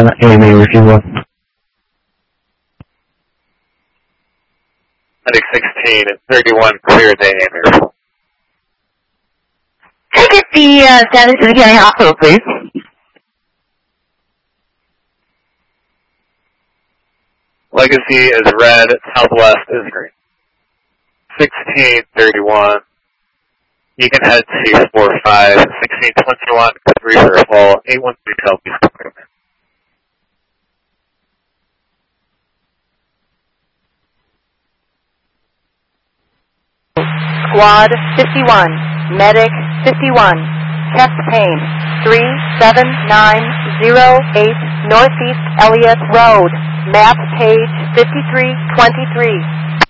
AMA receiver. Medic 16 and 31 clear to AMA. Can I get the status of the county hospital, please? Legacy is red, Southwest is green. 1631. You can head to 45, 1621, 3 for a fall, 813 Southeast. Squad 51, Medic 51, chest pain, 37908 Northeast Elliott Road, map page 5323.